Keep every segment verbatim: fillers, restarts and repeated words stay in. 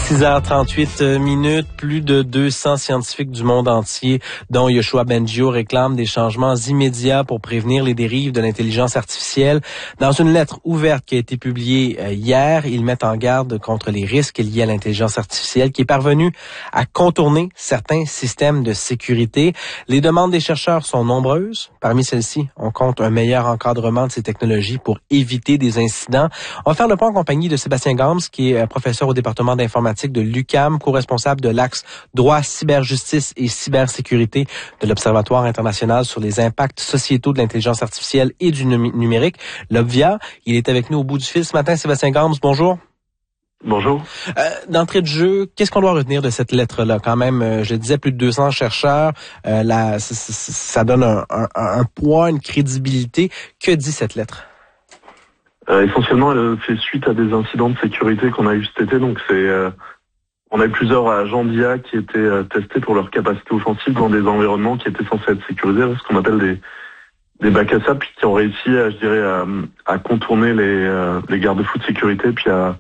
six heures trente-huit minutes, plus de deux cents scientifiques du monde entier, dont Yoshua Bengio, réclament des changements immédiats pour prévenir les dérives de l'intelligence artificielle. Dans une lettre ouverte qui a été publiée euh, hier, ils mettent en garde contre les risques liés à l'intelligence artificielle qui est parvenue à contourner certains systèmes de sécurité. Les demandes des chercheurs sont nombreuses. Parmi celles-ci, on compte un meilleur encadrement de ces technologies pour éviter des incidents. On va faire le point en compagnie de Sébastien Gams, qui est professeur au département d'informatique de l'U Q A M, co-responsable de l'axe droit, cyberjustice et cybersécurité de l'Observatoire international sur les impacts sociétaux de l'intelligence artificielle et du num- numérique, l'Obvia. Il est avec nous au bout du fil ce matin. Sébastien Gams, bonjour. Bonjour. Euh, d'entrée de jeu, qu'est-ce qu'on doit retenir de cette lettre-là? Quand même, euh, je disais, plus de deux cents chercheurs, euh, la, ça, ça donne un, un, un poids, une crédibilité. Que dit cette lettre? Euh, essentiellement, elle fait suite à des incidents de sécurité qu'on a eu cet été. Donc, c'est, euh, on a eu plusieurs agents d'I A qui étaient euh, testés pour leur capacité offensive dans des environnements qui étaient censés être sécurisés, ce qu'on appelle des, des bacs à sable, puis qui ont réussi, à, je dirais, à, à contourner les, euh, les garde-fous de sécurité, puis à,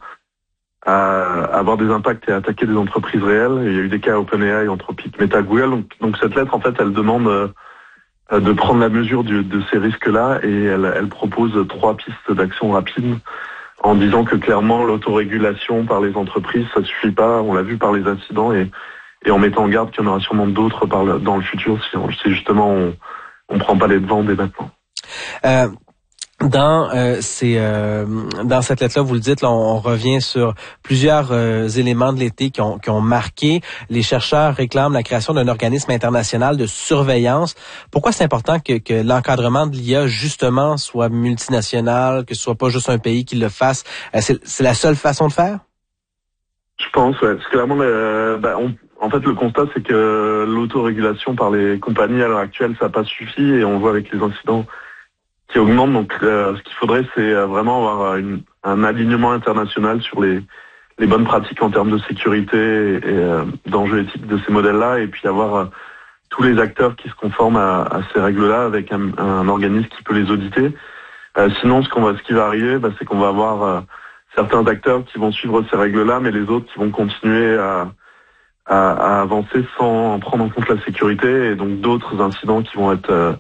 à avoir des impacts et à attaquer des entreprises réelles. Et il y a eu des cas à OpenAI, Anthropic, Meta, Google. Donc, donc cette lettre, en fait, elle demande euh, de prendre la mesure du, de ces risques-là, et elle, elle propose trois pistes d'action rapides en disant que clairement l'autorégulation par les entreprises, ça suffit pas. On l'a vu par les incidents, et, et en mettant en garde qu'il y en aura sûrement d'autres par le, dans le futur si, on, si justement on on prend pas les devants dès maintenant. Euh... Dans euh, ces euh, dans cette lettre-là, vous le dites, là, on, on revient sur plusieurs euh, éléments de l'été qui ont qui ont marqué. Les chercheurs réclament la création d'un organisme international de surveillance. Pourquoi c'est important que, que l'encadrement de l'I A justement soit multinational, que ce soit pas juste un pays qui le fasse? Euh, c'est, c'est la seule façon de faire? Je pense, ouais. Parce que clairement, euh, bah, on, en fait, le constat, c'est que l'autorégulation par les compagnies à l'heure actuelle, ça n'a pas suffi, et on voit avec les incidents qui augmente. Donc, euh, ce qu'il faudrait, c'est euh, vraiment avoir une, un alignement international sur les, les bonnes pratiques en termes de sécurité et, et euh, d'enjeux éthiques de ces modèles-là, et puis avoir euh, tous les acteurs qui se conforment à, à ces règles-là avec un, un organisme qui peut les auditer. Euh, sinon, ce qu'on va, ce qui va arriver, bah, c'est qu'on va avoir euh, certains acteurs qui vont suivre ces règles-là, mais les autres qui vont continuer à, à, à avancer sans prendre en compte la sécurité, et donc d'autres incidents qui vont être euh,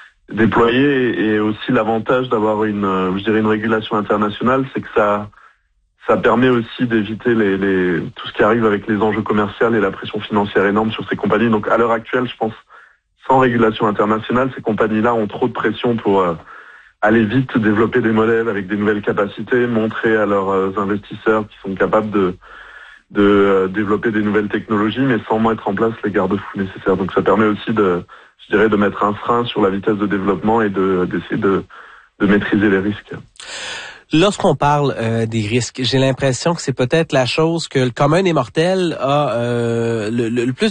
déployé. Et aussi l'avantage d'avoir une, je dirais, une régulation internationale, c'est que ça, ça permet aussi d'éviter les, les, tout ce qui arrive avec les enjeux commerciaux et la pression financière énorme sur ces compagnies. Donc à l'heure actuelle, je pense, sans régulation internationale, ces compagnies-là ont trop de pression pour euh, aller vite, développer des modèles avec des nouvelles capacités, montrer à leurs euh, investisseurs qu'ils sont capables de, de euh, développer des nouvelles technologies, mais sans mettre en place les garde-fous nécessaires. Donc ça permet aussi de je dirais, de mettre un frein sur la vitesse de développement et de, d'essayer de, de maîtriser les risques. Lorsqu'on parle euh, des risques, j'ai l'impression que c'est peut-être la chose que le commun des mortels a euh, le, le, le plus